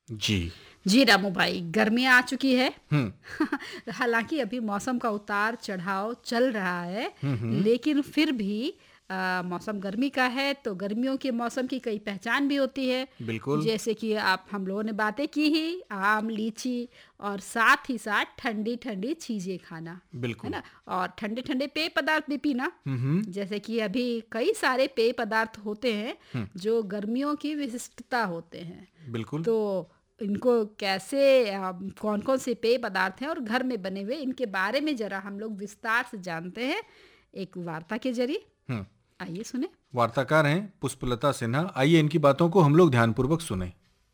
जी। जी रामू भाई, गर्मियाँ आ चुकी है। हालांकि अभी मौसम का उतार चढ़ाव चल रहा है, लेकिन फिर भी मौसम गर्मी का है तो गर्मियों के मौसम की कई पहचान भी होती है। बिल्कुल। जैसे कि आप हम लोगों ने बातें की ही आम, लीची और साथ ही साथ ठंडी ठंडी चीज़ें खाना, है बिल्कुल। ना। और ठंडे ठंडे पेय पदार्थ भी पीना। हम्म। जैसे कि अभी कई सारे पेय पदार्थ होते हैं जो गर्मियों की विशिष्टता होते हैं। बिल्कुल। तो इनको कैसे कौन कौन से पेय पदार्थ हैं और घर में बने हुए, इनके बारे में जरा हम लोग विस्तार से जानते हैं एक वार्ता के जरिए। हम्म। आइए सुने। वार्ताकार हैं पुष्पलता सिन्हा। आइए इनकी बातों को हम लोग ध्यानपूर्वक सुने।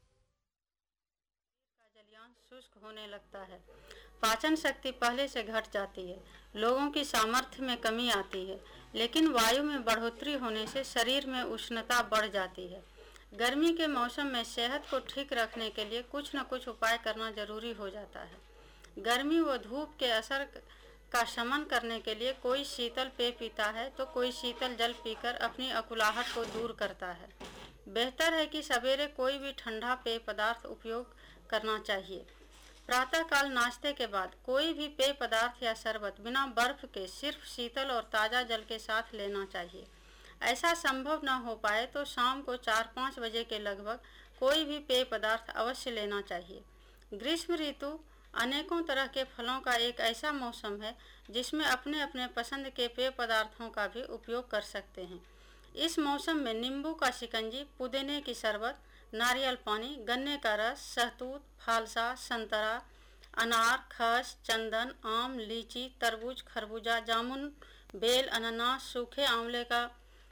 का जलयान शुष्क होने लगता है, पाचन शक्ति पहले से घट जाती है, लोगों की सामर्थ्य में कमी आती है, लेकिन वायु में बढ़ोतरी होने से शरीर में उष्णता बढ़ जाती है। गर्मी के मौसम में सेहत को ठीक रखने के लिए कुछ न कुछ उपाय करना जरूरी हो जाता है। गर्मी व धूप के असर का शमन करने के लिए कोई शीतल पेय पीता है तो कोई शीतल जल पीकर अपनी अकुलाहट को दूर करता है। बेहतर है कि सवेरे कोई भी ठंडा पेय पदार्थ उपयोग करना चाहिए। प्रातःकाल नाश्ते के बाद कोई भी पेय पदार्थ या शरबत बिना बर्फ के सिर्फ शीतल और ताज़ा जल के साथ लेना चाहिए। ऐसा संभव न हो पाए तो शाम को 4-5 बजे के लगभग कोई भी पेय पदार्थ अवश्य लेना चाहिए। ग्रीष्म ऋतु अनेकों तरह के फलों का एक ऐसा मौसम है जिसमें अपने अपने पसंद के पेय पदार्थों का भी उपयोग कर सकते हैं। इस मौसम में नींबू का शिकंजी, पुदीने की शरबत, नारियल पानी, गन्ने का रस, शहतूत, फालसा, संतरा, अनार, खस, चंदन, आम, लीची, तरबूज, खरबूजा, जामुन, बेल, अनानास, सूखे आंवले का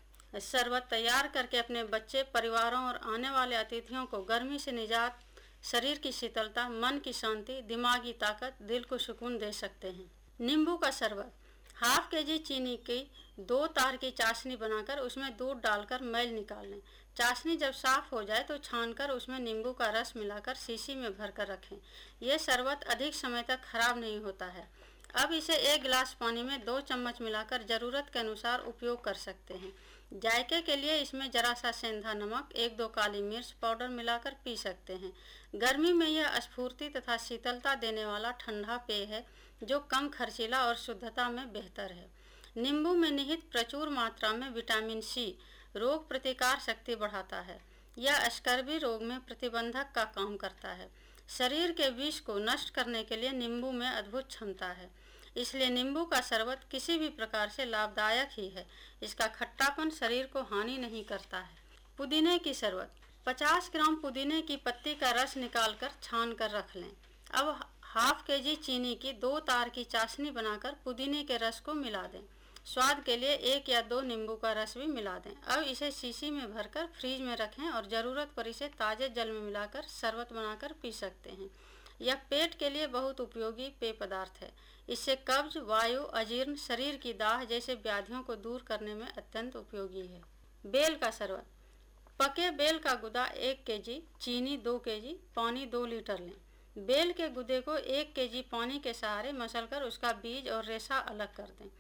शरबत तैयार करके अपने बच्चे, परिवारों और आने वाले अतिथियों को गर्मी से निजात, शरीर की शीतलता, मन की शांति, दिमागी ताकत, दिल को सुकून दे सकते हैं। नींबू का शरबत: हाफ केजी चीनी की 2 तार की चाशनी बनाकर उसमें दूध डालकर मैल निकाल लें। चाशनी जब साफ हो जाए तो छानकर उसमें नींबू का रस मिलाकर शीशी में भरकर रखें। यह शरबत अधिक समय तक खराब नहीं होता है। अब इसे 1 गिलास पानी में 2 चम्मच मिलाकर ज़रूरत के अनुसार उपयोग कर सकते हैं। जायके के लिए इसमें जरा सा सेंधा नमक, 1-2 काली मिर्च पाउडर मिलाकर पी सकते हैं। गर्मी में यह स्फूर्ति तथा शीतलता देने वाला ठंडा पेय है जो कम खर्चीला और शुद्धता में बेहतर है। नींबू में निहित प्रचुर मात्रा में विटामिन सी रोग प्रतिकार शक्ति बढ़ाता है। यह स्कर्वी रोग में प्रतिबंधक का काम करता है। शरीर के विष को नष्ट करने के लिए नींबू में अद्भुत क्षमता है, इसलिए नींबू का शरबत किसी भी प्रकार से लाभदायक ही है। इसका खट्टापन शरीर को हानि नहीं करता है। पुदीने की शरबत: 50 ग्राम पुदीने की पत्ती का रस निकालकर छान कर रख लें। अब हाफ केजी चीनी की 2 तार की चाशनी बनाकर पुदीने के रस को मिला दें। स्वाद के लिए 1 या 2 नींबू का रस भी मिला दें। अब इसे शीशी में भरकर फ्रीज में रखें और ज़रूरत पर इसे ताज़े जल में मिलाकर शरबत बनाकर पी सकते हैं। यह पेट के लिए बहुत उपयोगी पेय पदार्थ है। इससे कब्ज, वायु, अजीर्ण, शरीर की दाह जैसे व्याधियों को दूर करने में अत्यंत उपयोगी है। बेल का शरबत: पके बेल का गुदा 1 केजी, चीनी 2 केजी, पानी 2 लीटर लें। बेल के गुदे को 1 केजी पानी के सहारे मसलकर उसका बीज और रेशा अलग कर दें।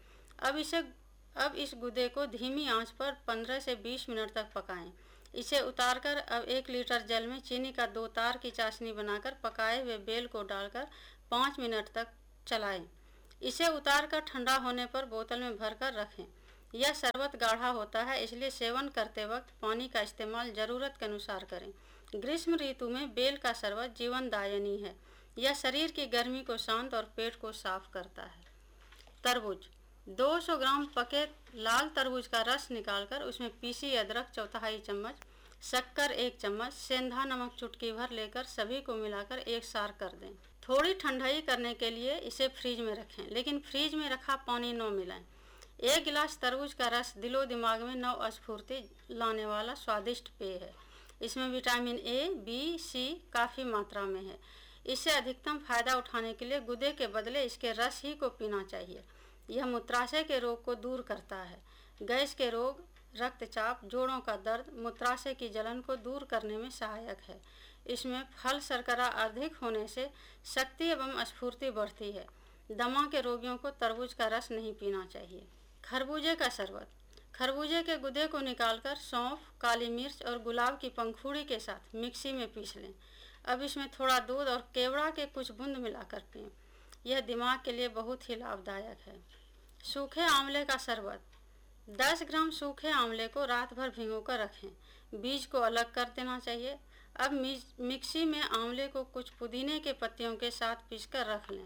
अब इस गुदे को धीमी आंच पर 15 से 20 मिनट तक पकाएं। इसे उतारकर अब 1 लीटर जल में चीनी का 2 तार की चाशनी बनाकर पकाए हुए बेल को डालकर 5 मिनट तक चलाएं। इसे उतारकर ठंडा होने पर बोतल में भरकर रखें। यह शरबत गाढ़ा होता है, इसलिए सेवन करते वक्त पानी का इस्तेमाल ज़रूरत के अनुसार करें। ग्रीष्म ऋतु में बेल का शरबत जीवनदायिनी है। यह शरीर की गर्मी को शांत और पेट को साफ करता है। तरबूज: 200 ग्राम पके लाल तरबूज का रस निकालकर उसमें पीसी अदरक चौथाई चम्मच, शक्कर 1 चम्मच, सेंधा नमक चुटकी भर लेकर सभी को मिलाकर एक सार कर दें। थोड़ी ठंडाई करने के लिए इसे फ्रीज में रखें, लेकिन फ्रीज में रखा पानी न मिलाएं। 1 गिलास तरबूज का रस दिलो दिमाग में नव स्फूर्ति लाने वाला स्वादिष्ट पेय है। इसमें विटामिन ए, बी, सी काफ़ी मात्रा में है। इससे अधिकतम फायदा उठाने के लिए गुदे के बदले इसके रस ही को पीना चाहिए। यह मूत्राशय के रोग को दूर करता है। गैस के रोग, रक्तचाप, जोड़ों का दर्द, मूत्राशय की जलन को दूर करने में सहायक है। इसमें फल शर्करा अधिक होने से शक्ति एवं स्फूर्ति बढ़ती है। दमा के रोगियों को तरबूज का रस नहीं पीना चाहिए। खरबूजे का शरबत: खरबूजे के गुदे को निकालकर सौंफ, काली मिर्च और गुलाब की पंखुड़ी के साथ मिक्सी में पीस लें। अब इसमें थोड़ा दूध और केवड़ा के कुछ बूंद मिलाकर पिएं। यह दिमाग के लिए बहुत ही लाभदायक है। सूखे आंवले का शरबत। 10 ग्राम सूखे आंवले को रात भर भिगोकर रखें, बीज को अलग कर देना चाहिए। अब मिक्सी में आंवले को कुछ पुदीने के पत्तियों के साथ पीसकर रख लें।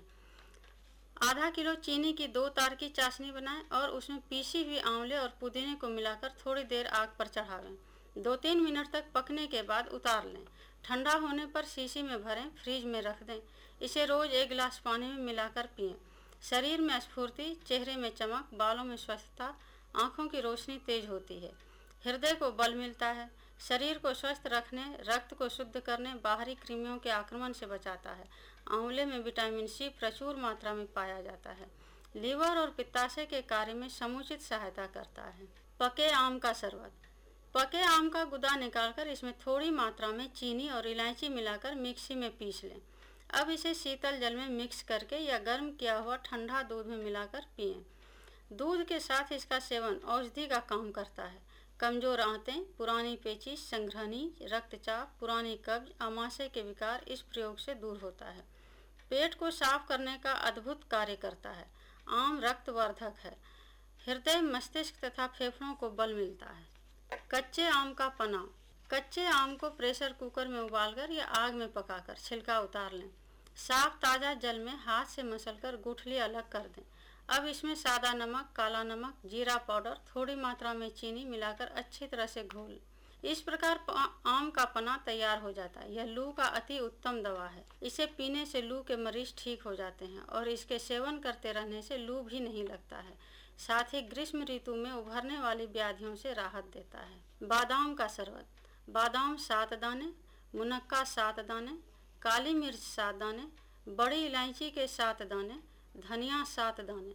आधा किलो चीनी की 2 तार की चाशनी बनाएं और उसमें पीसी हुई आंवले और पुदीने को मिलाकर थोड़ी देर आग पर चढ़ावें। 2-3 मिनट तक पकने के बाद उतार लें। ठंडा होने पर शीशी में भरें, फ्रीज में रख दें। इसे रोज 1 गिलास पानी में मिलाकर पिएं। शरीर में स्फूर्ति, चेहरे में चमक, बालों में स्वस्थता, आँखों की रोशनी तेज होती है। हृदय को बल मिलता है, शरीर को स्वस्थ रखने, रक्त को शुद्ध करने, बाहरी कृमियों के आक्रमण से बचाता है। आंवले में विटामिन सी प्रचुर मात्रा में पाया जाता है। लीवर और पित्ताशय के कार्य में समुचित सहायता करता है। पके आम का शरबत। पके आम का गुदा निकालकर इसमें थोड़ी मात्रा में चीनी और इलायची मिलाकर मिक्सी में पीस लें। अब इसे शीतल जल में मिक्स करके या गर्म किया हुआ ठंडा दूध में मिलाकर पिएं। दूध के साथ इसका सेवन औषधि का काम करता है। कमजोर आंतें, पुरानी पेचिश, संघ्रानी, रक्तचाप, पुरानी कब्ज, आमाशय के विकार इस प्रयोग से दूर होता है। पेट को साफ करने का अद्भुत कार्य करता है। आम रक्तवर्धक है। हृदय, मस्तिष्क तथा फेफड़ों को बल मिलता है। कच्चे आम का पन्ना। कच्चे आम को प्रेशर कुकर में उबालकर या आग में पकाकर छिलका उतार लें। साफ ताज़ा जल में हाथ से मसलकर गुठली अलग कर दें। अब इसमें सादा नमक, काला नमक, जीरा पाउडर, थोड़ी मात्रा में चीनी मिलाकर अच्छी तरह से घोल। इस प्रकार आम का पन्ना तैयार हो जाता है। यह लू का अति उत्तम दवा है। इसे पीने से लू के मरीज ठीक हो जाते हैं और इसके सेवन करते रहने से लू भी नहीं लगता है। साथ ही ग्रीष्म ऋतु में उभरने वाली व्याधियों से राहत देता है। बादाम का शरबत। बादाम 7 दाने, मुनक्का 7 दाने, काली मिर्च 7 दाने, बड़ी इलायची के 7 दाने, धनिया 7 दाने।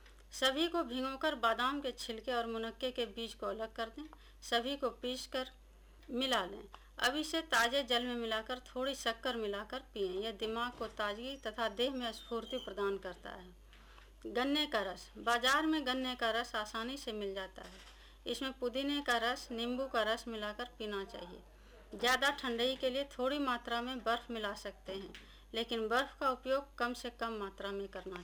सभी को भिगोकर बादाम के छिलके और मुनक्के के बीज को अलग कर दें। सभी को पीसकर मिला लें। अब इसे ताज़े जल में मिलाकर थोड़ी शक्कर मिलाकर पिएं। यह दिमाग को ताजगी तथा देह में स्फूर्ति प्रदान करता है। गन्ने का रस। बाजार में गन्ने का रस आसानी से मिल जाता है। इसमें पुदीने का रस, नींबू का रस मिलाकर पीना चाहिए। ज़्यादा ठंडई के लिए थोड़ी मात्रा में बर्फ़ मिला सकते हैं, लेकिन बर्फ़ का उपयोग कम से कम मात्रा में करना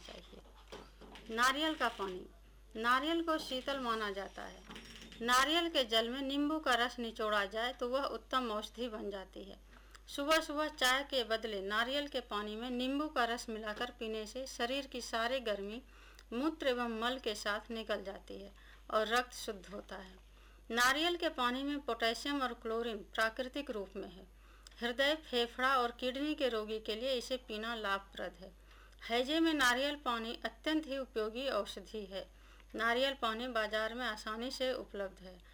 चाहिए। नारियल का पानी। नारियल को शीतल माना जाता है। नारियल के जल में नींबू का रस निचोड़ा जाए तो वह उत्तम औषधि बन जाती है। सुबह सुबह चाय के बदले नारियल के पानी में नींबू का रस मिलाकर पीने से शरीर की सारी गर्मी मूत्र एवं मल के साथ निकल जाती है और रक्त शुद्ध होता है। नारियल के पानी में पोटेशियम और क्लोरीन प्राकृतिक रूप में है। हृदय, फेफड़ा और किडनी के रोगी के लिए इसे पीना लाभप्रद है। हैजे में नारियल पानी अत्यंत ही उपयोगी औषधि है। नारियल पानी बाजार में आसानी से उपलब्ध है।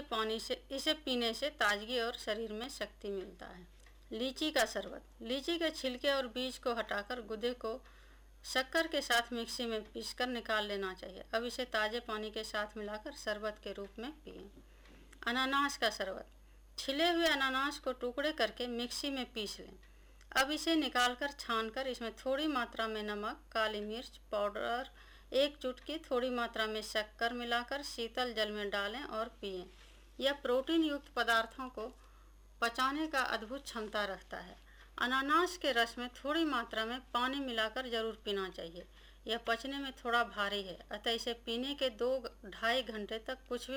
इसे पीने से ताजगी और शरीर में शक्ति मिलता है। लीची का शरबत। लीची के छिलके और बीज को हटाकर गुदे को शक्कर के साथ मिक्सी में पीसकर निकाल लेना चाहिए। अब इसे ताज़े पानी के साथ मिलाकर शरबत के रूप में पिएं। अनानास का शरबत। छिले हुए अनानास को टुकड़े करके मिक्सी में पीस लें। अब इसे निकालकर छानकर इसमें थोड़ी मात्रा में नमक, काली मिर्च पाउडर, 1 चुटकी, थोड़ी मात्रा में शक्कर मिलाकर शीतल जल में डालें और पिएं। यह प्रोटीन युक्त पदार्थों को पचाने का अद्भुत क्षमता रखता है। अनानास के रस में थोड़ी मात्रा में पानी मिलाकर जरूर पीना चाहिए। यह पचने में थोड़ा भारी है, अतः इसे पीने के 2-2.5 घंटे तक कुछ भी